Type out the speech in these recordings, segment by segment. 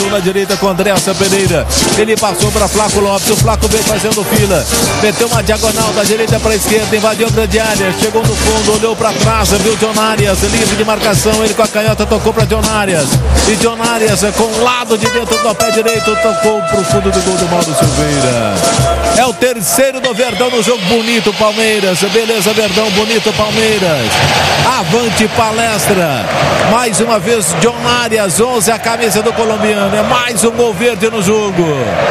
na direita com Andréasa Pereira. Ele passou para Flaco Lopes. O Flaco veio fazendo fila. Meteu uma diagonal da direita para a esquerda. Invadiu a grande área. Chegou no fundo, olhou para trás. Viu John Arias, livre de marcação. Ele com a canhota tocou para John Arias. E John Arias com o lado de dentro do pé direito tocou para o fundo do gol do Mauro Silveira. É o terceiro do Verdão no jogo. Bonito Palmeiras. Beleza, Verdão. Bonito Palmeiras. Avante Palestra. Mais uma vez John Arias, 11 a camisa do colombiano. É mais um gol verde no jogo.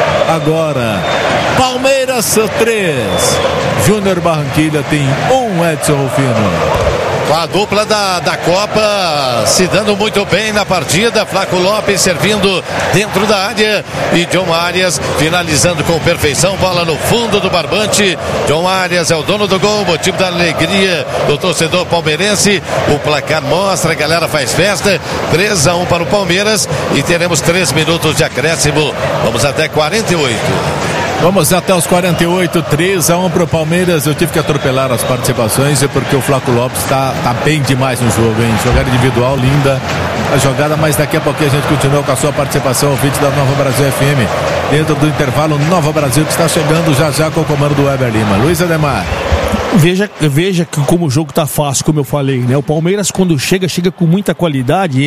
Agora Palmeiras 3, Júnior Barranquilla tem 1. Edson Rufino. A dupla da Copa se dando muito bem na partida. Flaco Lopes servindo dentro da área e John Arias finalizando com perfeição. Bola no fundo do barbante. John Arias é o dono do gol, motivo da alegria do torcedor palmeirense. O placar mostra, a galera faz festa. 3-1 para o Palmeiras e teremos 3 minutos de acréscimo. Vamos até 48. Vamos até os 48, 3-1 para o Palmeiras. Eu tive que atropelar as participações porque o Flaco Lopes tá bem demais no jogo, hein? Jogada individual, linda a jogada, mas daqui a pouquinho a gente continua com a sua participação, ouvinte da Nova Brasil FM, dentro do intervalo Nova Brasil, que está chegando já com o comando do Weber Lima. Luiz Ademar. Veja que como o jogo tá fácil, como eu falei, né? O Palmeiras, quando chega com muita qualidade.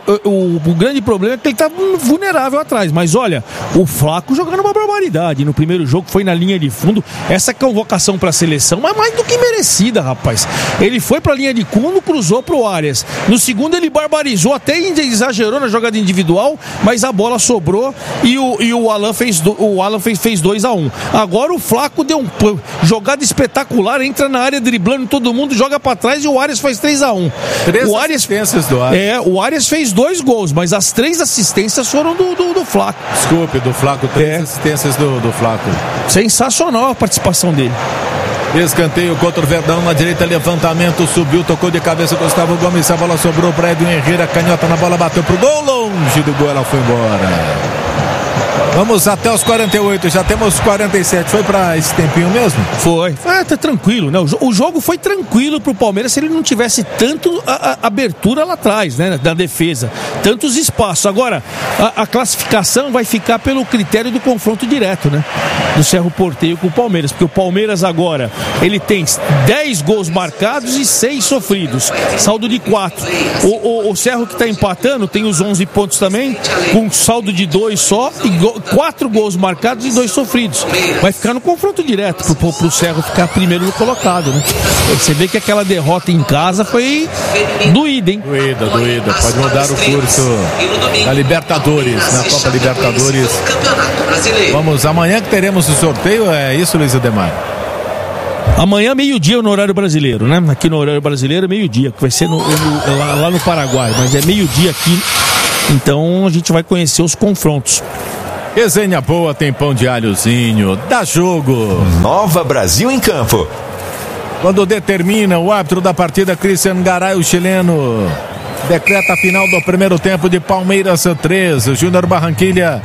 O grande problema é que ele tá vulnerável atrás. Mas olha, o Flaco jogando uma barbaridade. No primeiro jogo foi na linha de fundo. Essa convocação pra seleção é mais do que merecida, rapaz. Ele foi pra linha de fundo, cruzou pro Arias. No segundo ele barbarizou, até exagerou na jogada individual, mas a bola sobrou e o Alan fez 2-1. Agora o Flaco deu jogada espetacular, entra na área driblando todo mundo, joga pra trás e o Arias faz 3-1. Assistências do Arias. O Arias fez 2 gols, mas as 3 assistências foram do Flaco. Desculpe, do Flaco, 3 assistências do Flaco. Sensacional a participação dele. Escanteio contra o Verdão na direita, levantamento, subiu, tocou de cabeça Gustavo Gomes, a bola sobrou para Edwin Herrera, canhota na bola, bateu pro gol, longe do gol, ela foi embora. Vamos até os 48, já temos 47. Foi pra esse tempinho mesmo? Foi. Tá tranquilo, né? O jogo foi tranquilo pro Palmeiras se ele não tivesse tanto abertura lá atrás, né? Da defesa. Tantos espaços. Agora, a classificação vai ficar pelo critério do confronto direto, né? Do Cerro Porteño com o Palmeiras. Porque o Palmeiras agora, ele tem 10 gols marcados e 6 sofridos. Saldo de 4. O Cerro, que tá empatando, tem os 11 pontos também, com saldo de 2 só e 4 gols marcados e 2 sofridos. Vai ficar no confronto direto pro Cerro ficar primeiro no colocado, né? Você vê que aquela derrota em casa foi doída, hein? Doída. Pode mudar o curso da Libertadores, na Copa Libertadores. Vamos, amanhã que teremos o sorteio, é isso, Luiz Ademar? Amanhã, meio-dia no horário brasileiro, né? Aqui no horário brasileiro, meio-dia, que vai ser lá no Paraguai, mas é meio-dia aqui. Então a gente vai conhecer os confrontos. Resenha boa, tem pão de alhozinho, dá jogo. Nova Brasil em campo. Quando determina o árbitro da partida, Cristian Garay, o chileno, decreta a final do primeiro tempo de Palmeiras 3, Júnior Barranquilla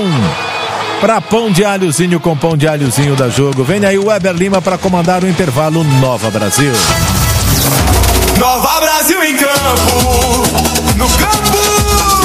1. Para pão de alhozinho com pão de alhozinho da jogo. Vem aí o Weber Lima para comandar o intervalo Nova Brasil. Nova Brasil em campo. No campo.